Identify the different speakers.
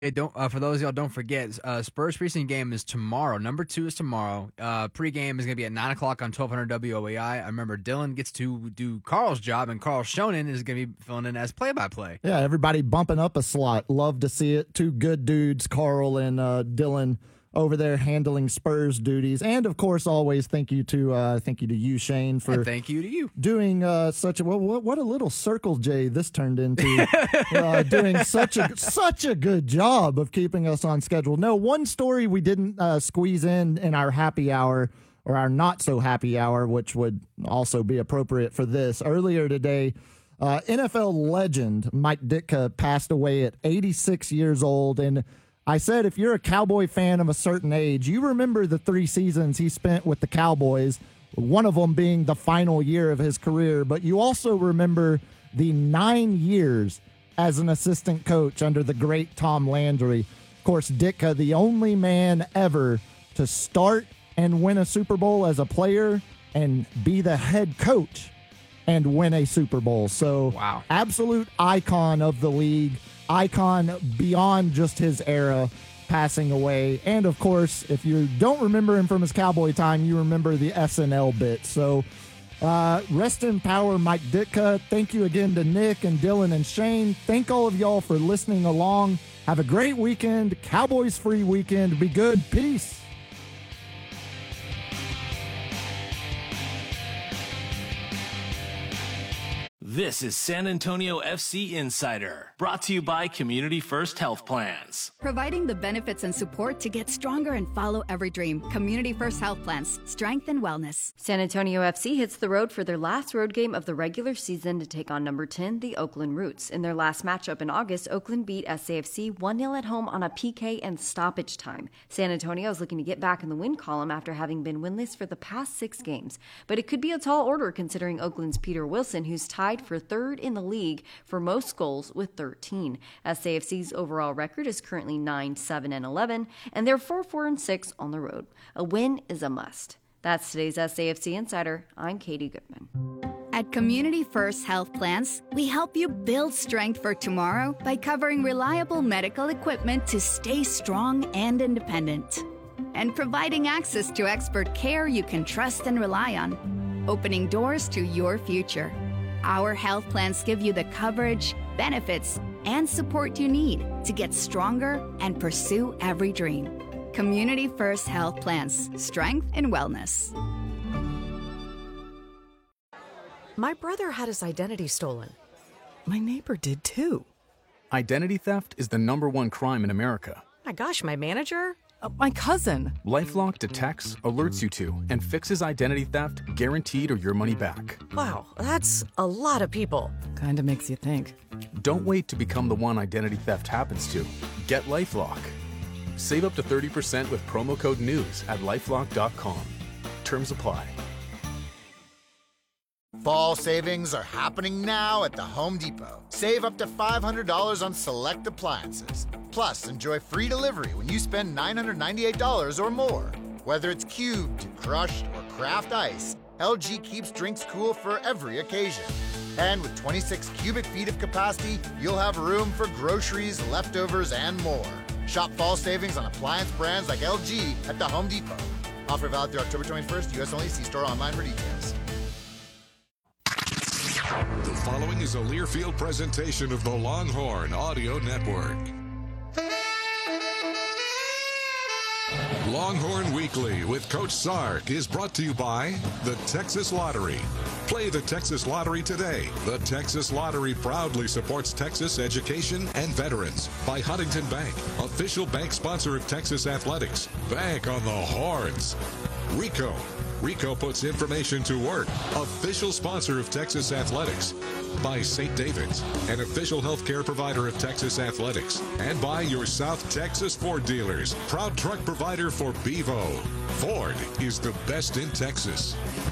Speaker 1: Hey, don't for those of y'all don't forget, Spurs preseason game is tomorrow. Number 2 is tomorrow. Pregame is going to be at 9 o'clock on 1200 WOAI. I remember Dylan gets to do Carl's job, and Carl Schonen is going to be filling in as play-by-play.
Speaker 2: Yeah, everybody bumping up a slot. Love to see it. Two good dudes, Carl and Dylan, over there handling Spurs duties. And, of course, always thank you to you, Shane, for
Speaker 1: and thank you to you.
Speaker 2: Doing such a what a little circle J this turned into. Doing such a good job of keeping us on schedule. No, one story we didn't squeeze in our happy hour, or our not so happy hour, which would also be appropriate for this. Earlier today, NFL legend Mike Ditka passed away at 86 years old. And I said, if you're a Cowboy fan of a certain age, you remember the 3 seasons he spent with the Cowboys, one of them being the final year of his career, but you also remember the 9 years as an assistant coach under the great Tom Landry. Of course, Ditka, the only man ever to start and win a Super Bowl as a player and be the head coach and win a Super Bowl. So,
Speaker 1: wow.
Speaker 2: Absolute icon of the league. Icon beyond just his era, passing away. And, of course, if you don't remember him from his Cowboy time, you remember the SNL bit. So, rest in power, Mike Ditka. Thank you again to Nick and Dylan and Shane. Thank all of y'all for listening along. Have a great weekend. Cowboys free weekend. Be good. Peace.
Speaker 3: This is San Antonio FC Insider, brought to you by Community First Health Plans.
Speaker 4: Providing the benefits and support to get stronger and follow every dream. Community First Health Plans, strength and wellness.
Speaker 5: San Antonio FC hits the road for their last road game of the regular season to take on number 10, the Oakland Roots. In their last matchup in August, Oakland beat SAFC 1-0 at home on a PK and stoppage time. San Antonio is looking to get back in the win column after having been winless for the past 6 games. But it could be a tall order considering Oakland's Peter Wilson, who's tied for 3rd in the league for most goals with 13. SAFC's overall record is currently 9-7-11, and they're 4-4-6 on the road. A win is a must. That's today's SAFC Insider. I'm Katie Goodman.
Speaker 4: At Community First Health Plans, we help you build strength for tomorrow by covering reliable medical equipment to stay strong and independent, and providing access to expert care you can trust and rely on, opening doors to your future. Our health plans give you the coverage, benefits, and support you need to get stronger and pursue every dream. Community First Health Plans, strength and wellness.
Speaker 6: My brother had his identity stolen. My neighbor did too.
Speaker 7: Identity theft is the #1 crime in America.
Speaker 6: My gosh, my manager? My cousin.
Speaker 7: LifeLock detects, alerts you to, and fixes identity theft guaranteed or your money back.
Speaker 6: Wow, that's a lot of people.
Speaker 8: Kinda makes you think.
Speaker 7: Don't wait to become the one identity theft happens to. Get LifeLock. Save up to 30% with promo code NEWS at LifeLock.com. Terms apply.
Speaker 9: Fall savings are happening now at the Home Depot. Save up to $500 on select appliances. Plus, enjoy free delivery when you spend $998 or more. Whether it's cubed, crushed, or craft ice, LG keeps drinks cool for every occasion. And with 26 cubic feet of capacity, you'll have room for groceries, leftovers, and more. Shop fall savings on appliance brands like LG at the Home Depot. Offer valid through October 21st, U.S. only. See store online for details.
Speaker 10: The following is a Learfield presentation of the Longhorn Audio Network. Longhorn Weekly with Coach Sark is brought to you by the Texas Lottery. Play the Texas Lottery today. The Texas Lottery proudly supports Texas education and veterans. By Huntington Bank, official bank sponsor of Texas Athletics. Bank on the Horns. Rico. Rico puts information to work. Official sponsor of Texas Athletics. By St. David's, an official healthcare provider of Texas Athletics. And by your South Texas Ford dealers, proud truck provider for Bevo. Ford is the best in Texas.